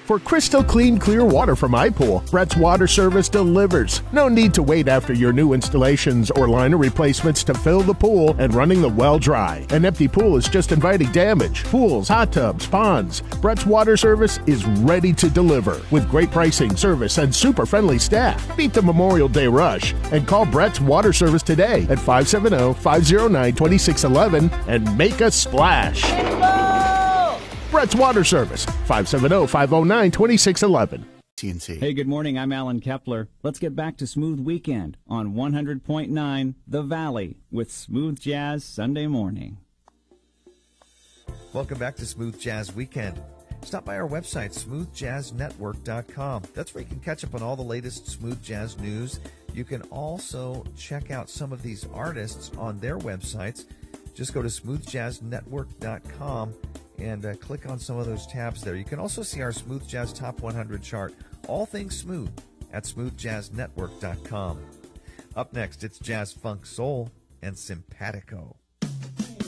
For crystal clean, clear water from iPool, Brett's Water Service delivers. No need to wait after your new installations or liner replacements to fill the pool and running the well dry. An empty pool is just inviting damage. Pools, hot tubs, ponds. Brett's Water Service is ready to deliver with great pricing, service, and super friendly staff. Beat the Memorial Day rush and call Brett's Water Service today at 570-509-2611 and make a splash. Brett's Water Service, 570-509-2611. TNT. Hey, good morning. I'm Alan Kepler. Let's get back to Smooth Weekend on 100.9 The Valley with Smooth Jazz Sunday morning. Welcome back to Smooth Jazz Weekend. Stop by our website, smoothjazznetwork.com. That's where you can catch up on all the latest smooth jazz news. You can also check out some of these artists on their websites. Just go to smoothjazznetwork.com and click on some of those tabs there. You can also see our Smooth Jazz Top 100 chart, all things smooth, at smoothjazznetwork.com. Up next, it's Jazz Funk Soul and Simpatico.